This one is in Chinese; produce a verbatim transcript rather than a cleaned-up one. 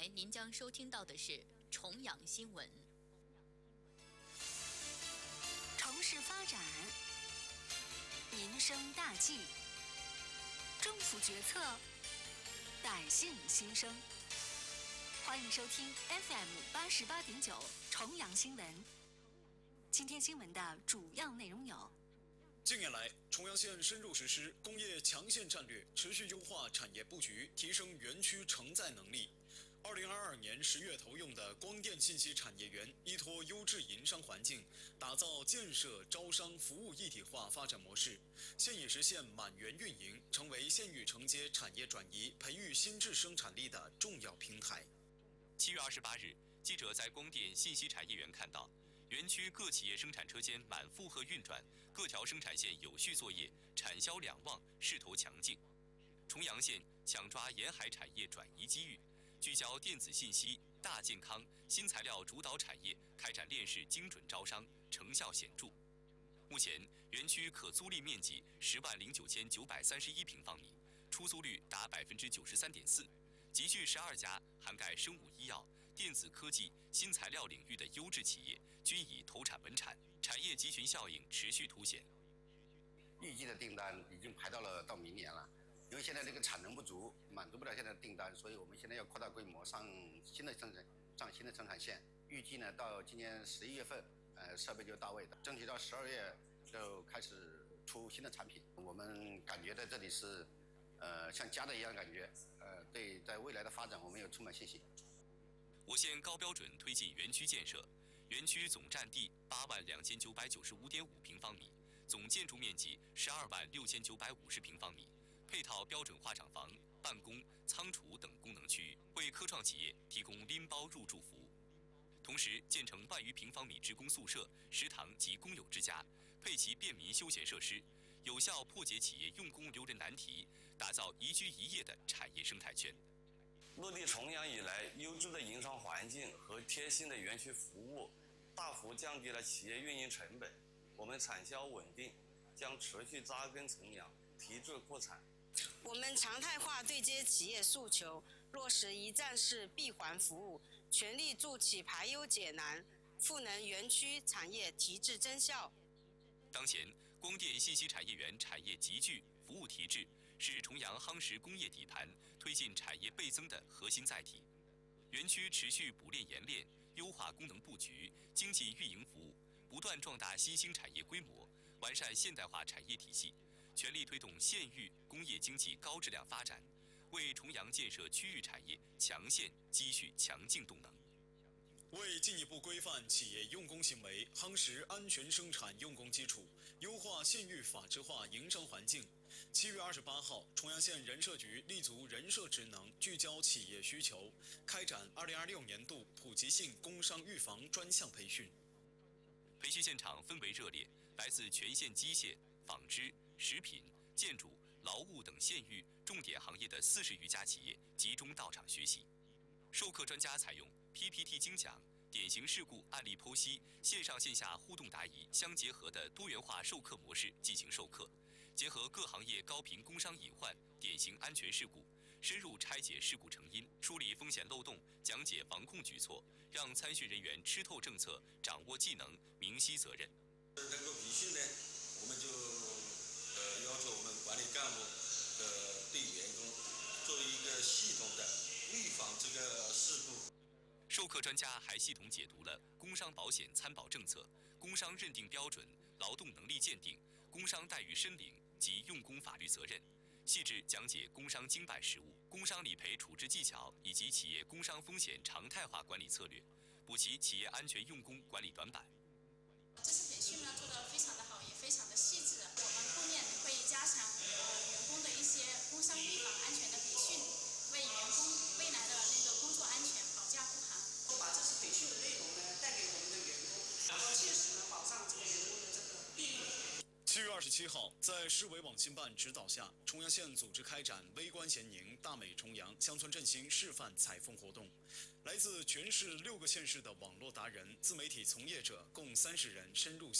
来您将收听到的是重阳新闻。 城市发展，民生大计，政府决策，百姓心声。欢迎收听 F M 八十八点九重阳新闻。今天新闻的主要内容有： 近年来，重阳县深入实施工业强县战略，持续优化产业布局，提升园区承载能力。二零二二年十月投用的光电信息产业园，依托优质营商环境，打造建设、招商、服务一体化发展模式，现已实现满园运营，成为县域承接产业转移、培育新质生产力的重要平台。 七月二十八日，记者在光电信息产业园看到，园区各企业生产车间满负荷运转，各条生产线有序作业，产销两旺，势头强劲。重阳县抢抓沿海产业转移机遇，聚焦电子信息、大健康、新材料主导产业，开展链式精准招商，成效显著。目前，园区可租赁面积十万零九千九百三十一平方米，出租率达百分之九十三点四。集聚十二家涵盖生物医药、电子科技、新材料领域的优质企业，均已投产稳产，产业集群效应持续凸显。 预计的订单已经排到了到明年了，因为现在这个产能不足，满足不了现在的订单，所以我们现在要扩大规模，上新的生产，上新的生产线。预计呢，到今年十一月份，呃，设备就到位的，争取到十二月就开始出新的产品。我们感觉在这里是。呃，像家的一样的感觉，呃，对，在未来的发展我们有充满信心。 我县高标准推进园区建设，园区总占地八万两千九百九十五点五平方米，总建筑面积十二万六千九百五十平方米，配套标准化厂房、办公、仓储等功能区域，为科创企业提供拎包入住服务。同时，建成万余平方米职工宿舍、食堂及工友之家，配齐便民休闲设施。有效破解企业用工留人难题，打造宜居宜业的产业生态圈。 落地重阳以来，优质的营商环境和贴心的园区服务，大幅降低了企业运营成本。我们产销稳定，将持续扎根重阳，提质扩产。 我们常态化对接企业诉求，落实一站式闭环服务，全力助企排忧解难，赋能园区产业提质增效。 当前，光电信息产业园产业集聚、服务提质是重阳夯实工业底盘、推进产业倍增的核心载体。园区持续补练研练，优化功能布局、经济运营服务，不断壮大新兴产业规模，完善现代化产业体系，全力推动县域工业经济高质量发展，为重阳建设区域产业强县积蓄强劲动能。 为进一步规范企业用工行为，夯实安全生产用工基础，优化县域法治化营商环境，七月二十八号，重阳县人社局立足人社职能，聚焦企业需求，开展二零二六年度普及性工商预防专项培训。 培训现场氛围热烈，来自全县机械、纺织、食品、建筑、劳务等县域重点行业的四十余家企业集中到场学习。授课专家采用 P P T 精讲、典型事故案例剖析、线上线下互动答疑相结合的多元化授课模式进行授课，结合各行业高频工伤隐患、典型安全事故，深入拆解事故成因，梳理风险漏洞，讲解防控举措，让参训人员吃透政策，掌握技能，明晰责任。 这个培训呢，我们就呃要求我们管理干部呃对员工做一个系统的预防这个事故。 授课专家还系统解读了工伤保险参保政策、工伤认定标准、劳动能力鉴定、工伤待遇申领及用工法律责任，细致讲解工伤经办实务、工伤理赔处置技巧以及企业工伤风险常态化管理策略，补齐企业安全用工管理短板。 这次培训呢做得非常的好，也非常的细致。我们后面会加强呃员工的一些工伤预防安全的培训，为员工未来的那个工作安全保驾护航。 把这次培训的内容呢带给我们的员工，然后切实呢保障这个员工的这个利益。 七月二十七号，在市委网信办指导下，重阳县组织开展“微观咸宁，大美重阳”乡村振兴示范采风活动。来自全市六个县市的网络达人、自媒体从业者共三十人深入